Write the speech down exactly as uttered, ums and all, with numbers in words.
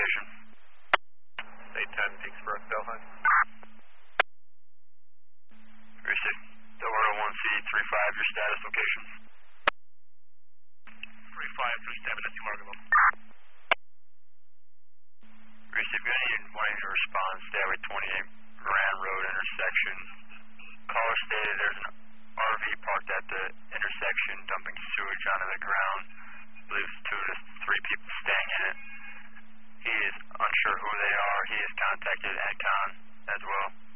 location. eight ten Peaksburg, Delhi. Received. Delaware oh one C three five, your status location. three five, three seven at Margalo. Received. Good evening. Wanting to respond. Stairway twenty-eight, Grand Road intersection. Caller stated there's an R V parked at the intersection dumping sewage onto the ground. I believe it's two to three people staying in it. He is unsure who they are. He has contacted Encon as well.